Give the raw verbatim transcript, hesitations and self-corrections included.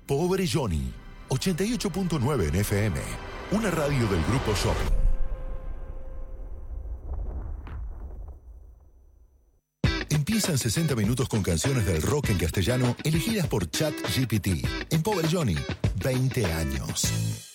Pobre Johnny, ochenta y ocho punto nueve en F M, una radio del Grupo Shopping. Empiezan sesenta minutos con canciones del rock en castellano elegidas por ChatGPT. En Pobre Johnny, veinte años.